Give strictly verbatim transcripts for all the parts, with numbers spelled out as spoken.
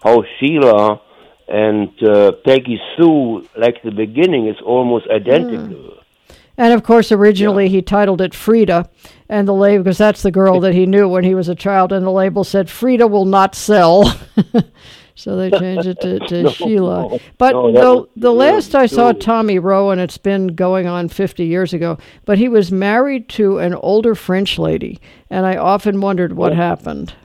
how Sheila and uh, Peggy Sue, like the beginning, is almost identical. Mm. And of course, originally yeah. he titled it Frida, and the label, because that's the girl that he knew when he was a child, and the label said Frida will not sell. So they changed it to, to no, Sheila. No, but no, the, the really last I saw true. Tommy Roe, and it's been going on fifty years ago, but he was married to an older French lady, and I often wondered what oh. happened.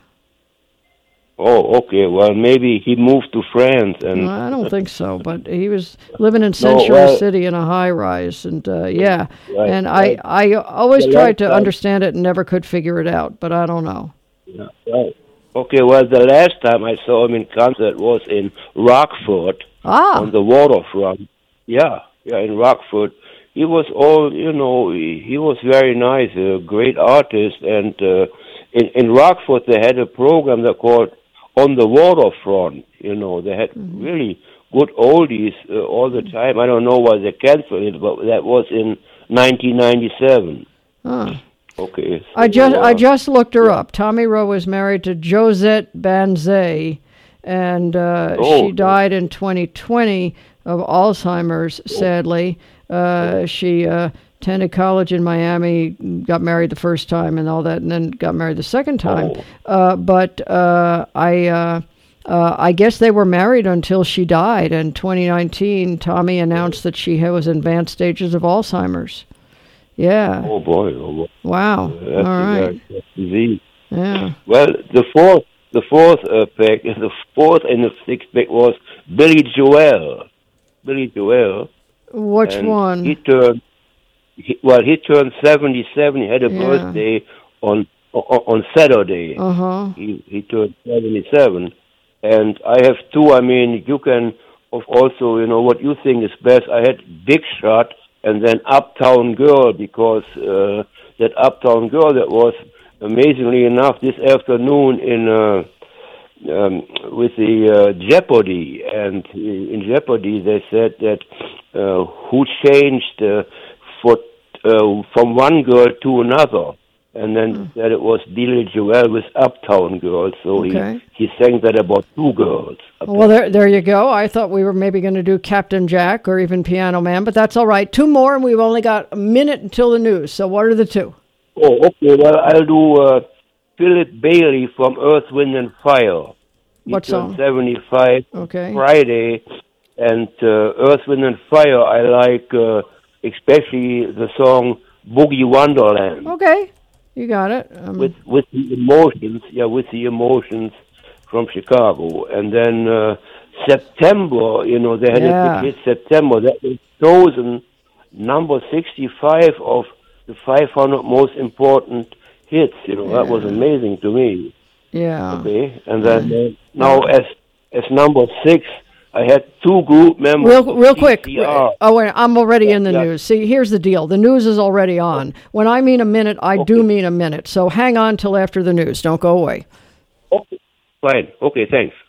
Oh, okay. Well, maybe he moved to France. and no, I don't think so, but he was living in Century no, well, City in a high-rise, and uh, yeah. Right, and right. I, I always the tried to time. understand it and never could figure it out, but I don't know. Yeah, right. Okay, well, the last time I saw him in concert was in Rockford ah. on the waterfront. Yeah, yeah, in Rockford. He was all, you know, he, he was very nice, a great artist, and uh, in, in Rockford they had a program they called On the Waterfront. You know, they had mm-hmm. really good oldies uh, all the time. I don't know why they canceled it, but that was in nineteen ninety-seven. Ah. Okay. So, I just uh, I just looked her yeah. up. Tommy Roe was married to Josette Banzai, and uh, oh, she died in twenty twenty of Alzheimer's, sadly. Uh, she uh, attended college in Miami, got married the first time and all that, and then got married the second time. Oh. Uh, but uh, I... Uh, Uh, I guess they were married until she died. In twenty nineteen, Tommy announced that she was in advanced stages of Alzheimer's. Yeah. Oh boy! Oh boy. Wow. That's all right. A disease. Yeah. Well, the fourth, the fourth uh, pick, the fourth and the sixth pick was Billy Joel. Billy Joel. Which and one? He turned. He, well, he turned seventy-seven. He had a yeah. birthday on on, on Saturday. Uh huh. He he turned seventy-seven. And I have two. I mean, you can of also, you know, what you think is best. I had Big Shot and then Uptown Girl, because uh, that Uptown Girl that was amazingly enough this afternoon in uh, um, with the uh, Jeopardy, and in Jeopardy they said that uh, who changed uh, for uh, from one girl to another. And then mm. that it was Billy Joel with Uptown Girl, so okay. he, he sang that about two girls. Well, there there you go. I thought we were maybe going to do Captain Jack or even Piano Man, but that's all right. Two more, and we've only got a minute until the news. So what are the two? Oh, okay. Well, I'll do uh, Philip Bailey from Earth, Wind and Fire. He what song? seventy-five okay. Friday, and uh, Earth, Wind and Fire, I like uh, especially the song Boogie Wonderland. Okay. You got it. Um, with with the emotions, yeah, with the emotions from Chicago. And then uh, September, you know, they had yeah. a big hit, September. That was chosen number sixty-five of the five hundred most important hits. You know, yeah. that was amazing to me. Yeah. Okay, and then uh, now as as number six, I had two group members. Real, real quick. P C R. Oh, wait, I'm already yeah, in the yeah. news. See, here's the deal. The news is already on. When I mean a minute, I okay. do mean a minute. So hang on till after the news. Don't go away. Okay. Fine. Okay, thanks.